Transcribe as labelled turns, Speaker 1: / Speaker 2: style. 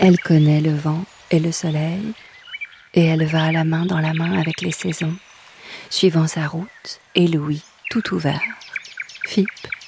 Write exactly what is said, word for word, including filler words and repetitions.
Speaker 1: Elle connaît le vent et le soleil, et elle va la main dans la main avec les saisons, suivant sa route et l'ouïe tout ouvert. Fippe.